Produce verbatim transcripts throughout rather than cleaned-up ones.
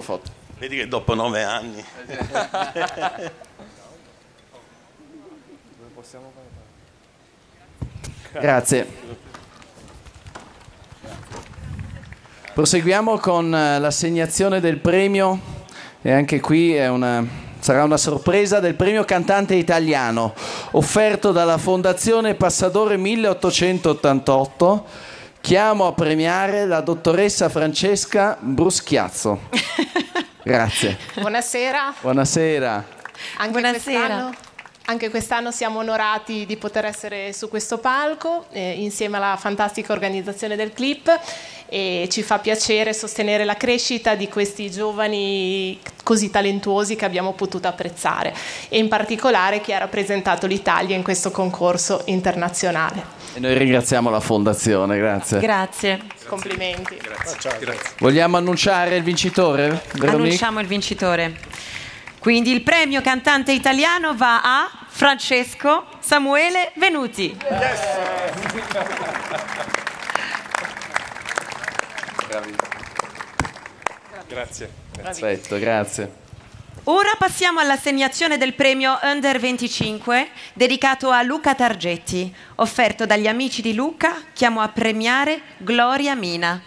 foto. Vedi che dopo nove anni. Grazie. Proseguiamo con l'assegnazione del premio e anche qui è una, sarà una sorpresa del premio cantante italiano offerto dalla Fondazione Passadore milleottocentottantotto. Chiamo a premiare la dottoressa Francesca Bruschiazzo. Grazie. Buonasera. Buonasera. Anche Buonasera. Quest'anno, anche quest'anno siamo onorati di poter essere su questo palco eh, insieme alla fantastica organizzazione del Clip, e ci fa piacere sostenere la crescita di questi giovani così talentuosi che abbiamo potuto apprezzare, e in particolare chi ha rappresentato l'Italia in questo concorso internazionale. E noi ringraziamo la Fondazione, grazie. Grazie. Complimenti. Grazie. Grazie. Vogliamo annunciare il vincitore? Veronique? Annunciamo il vincitore. Quindi il premio cantante italiano va a Francesco Samuele Venuti. Yes. Grazie. Perfetto, grazie. Ora passiamo all'assegnazione del premio Under venticinque dedicato a Luca Targetti, offerto dagli amici di Luca. Chiamo a premiare Gloria Mina.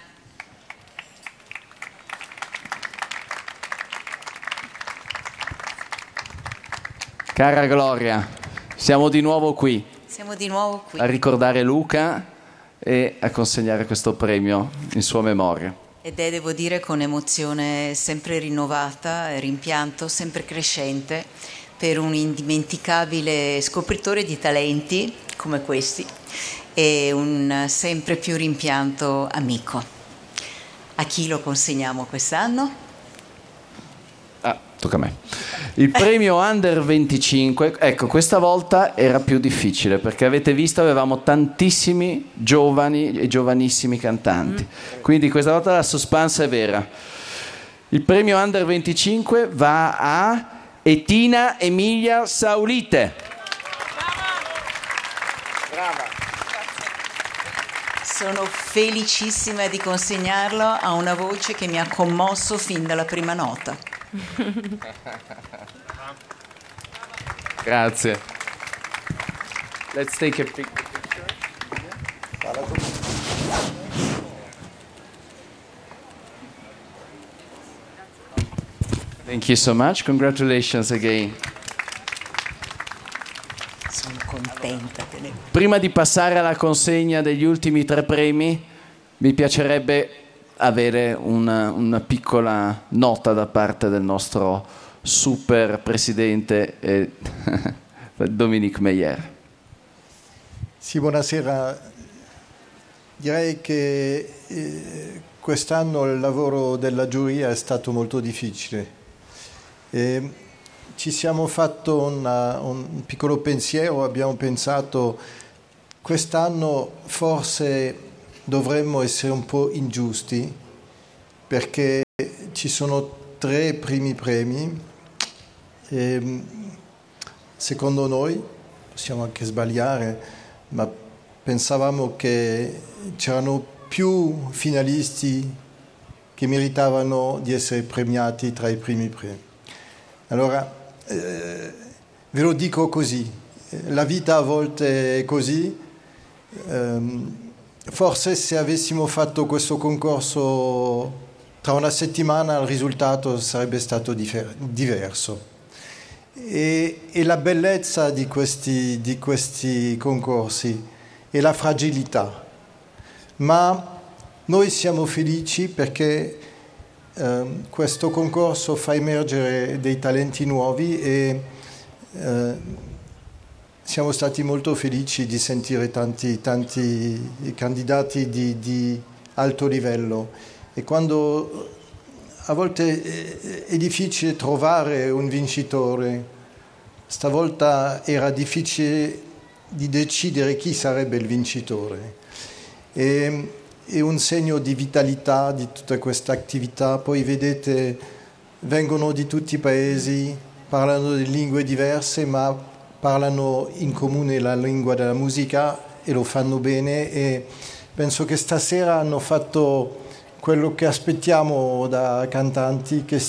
Cara Gloria, siamo di nuovo qui. Siamo di nuovo qui. A ricordare Luca e a consegnare questo premio in sua memoria. Ed è, devo dire, con emozione sempre rinnovata e rimpianto sempre crescente per un indimenticabile scopritore di talenti come questi e un sempre più rimpianto amico. A chi lo consegniamo quest'anno? Ah, tocca a me. Il premio Under venticinque, ecco, questa volta era più difficile perché avete visto avevamo tantissimi giovani e giovanissimi cantanti. Quindi questa volta la suspense è vera. Il premio Under venticinque va a Etina Emilia Saulite. Brava. Sono felicissima di consegnarlo a una voce che mi ha commosso fin dalla prima nota. Grazie. Let's take a picture. Thank you so much. Congratulations again. Sono contenta. Che ne... Prima di passare alla consegna degli ultimi tre premi, mi piacerebbe avere una, una piccola nota da parte del nostro super presidente eh, Dominique Meyer. Sì, buonasera. Direi che eh, quest'anno il lavoro della giuria è stato molto difficile. Eh, ci siamo fatto una, un piccolo pensiero, abbiamo pensato quest'anno forse dovremmo essere un po' ingiusti perché ci sono tre primi premi e secondo noi, possiamo anche sbagliare, ma pensavamo che c'erano più finalisti che meritavano di essere premiati tra i primi premi. Allora, eh, ve lo dico così, la vita a volte è così. Um, Forse se avessimo fatto questo concorso tra una settimana il risultato sarebbe stato differ- diverso. E, e la bellezza di questi, di questi concorsi è la fragilità. Ma noi siamo felici perché eh, questo concorso fa emergere dei talenti nuovi e eh, siamo stati molto felici di sentire tanti, tanti candidati di, di alto livello e quando a volte è difficile trovare un vincitore, stavolta era difficile di decidere chi sarebbe il vincitore. E, è un segno di vitalità di tutta questa attività. Poi vedete, vengono di tutti i paesi, parlano di lingue diverse, ma parlano in comune la lingua della musica e lo fanno bene e penso che stasera hanno fatto quello che aspettiamo da cantanti, che